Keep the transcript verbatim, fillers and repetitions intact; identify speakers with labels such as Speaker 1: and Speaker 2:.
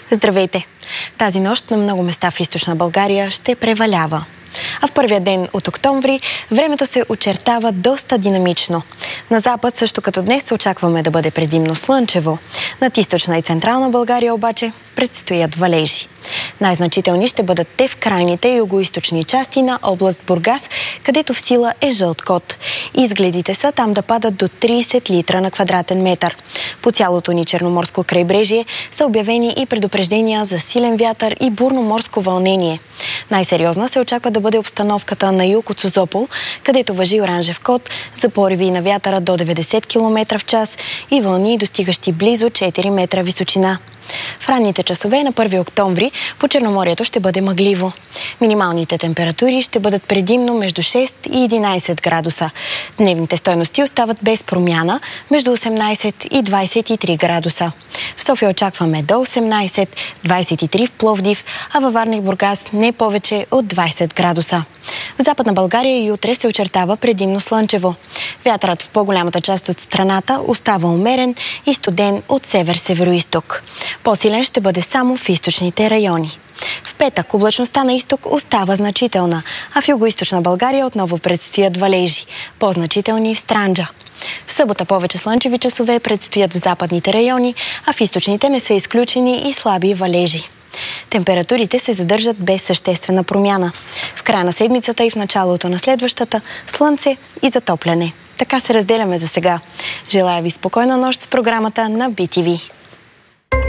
Speaker 1: Здравейте! Тази нощ на много места в източна България ще превалява. А в първия ден от октомври времето се очертава доста динамично. На запад, също като днес, очакваме да бъде предимно слънчево. Над източна и централна България обаче предстоят валежи. Най-значителни ще бъдат те в крайните югоизточни части на област Бургас, където в сила е жълт код. Изгледите са там да падат до трийсет литра на квадратен метър. По цялото ни черноморско крайбрежие са обявени и предупреждения за силен вятър и бурно морско вълнение. Най-сериозна се очаква да бъде обстановката на юг от Созопол, където важи оранжев код за пориви на вятъра до деветдесет километра в час и вълни, достигащи близо четири метра височина. В ранните часове на първи октомври по Черноморието ще бъде мъгливо. Минималните температури ще бъдат предимно между шест и единайсет градуса. Дневните стойности остават без промяна между осемнайсет и двайсет и три градуса. В София очакваме до осемнайсет, двайсет и три в Пловдив, а във Варна и Бургас не повече от двайсет градуса. В Западна България и утре се очертава предимно слънчево. Вятърът в по-голямата част от страната остава умерен и студен от север-североизток. По-силен ще бъде само в източните райони. В петък облачността на изток остава значителна, а в югоизточна България отново предстоят валежи, по-значителни в Странджа. В събота повече слънчеви часове предстоят в западните райони, а в източните не са изключени и слаби валежи. Температурите се задържат без съществена промяна. В края на седмицата и в началото на следващата слънце и затопляне. Така се разделяме за сега. Желая ви спокойна нощ с програмата на Би Ти Ви.